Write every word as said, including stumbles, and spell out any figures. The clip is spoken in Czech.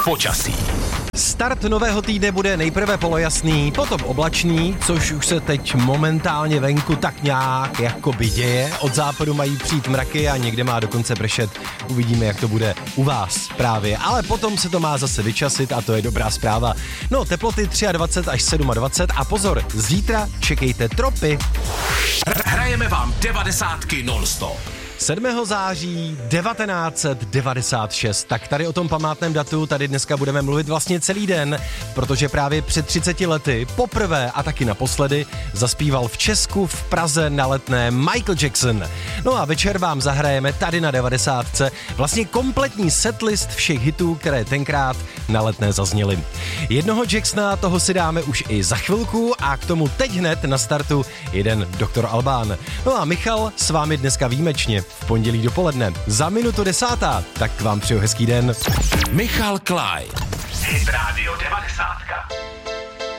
Počasí. Start nového týdne bude nejprve polojasný, potom oblačný, což už se teď momentálně venku tak nějak jakoby děje. Od západu mají přijít mraky a někde má dokonce pršet. Uvidíme, jak to bude u vás právě. Ale potom se to má zase vyčasit a to je dobrá zpráva. No, teploty dvacet tři až dvacet sedm a pozor, zítra čekejte tropy. Hrajeme vám devadesátky non-stop. sedmého září devatenáct set devadesát šest. Tak tady o tom památném datu tady dneska budeme mluvit vlastně celý den, protože právě před třiceti lety poprvé a taky naposledy zaspíval v Česku v Praze na Letné Michael Jackson. No a večer vám zahrajeme tady na devadesátce vlastně kompletní setlist všech hitů, které tenkrát na Letné zazněly. Jednoho Jacksona toho si dáme už i za chvilku a k tomu teď hned na startu jeden doktor Albán. No a Michal s vámi dneska výjimečně v pondělí dopoledne. Za minutu desátá, tak vám přeju hezký den. Michal Klaj. Hit Radio devadesát.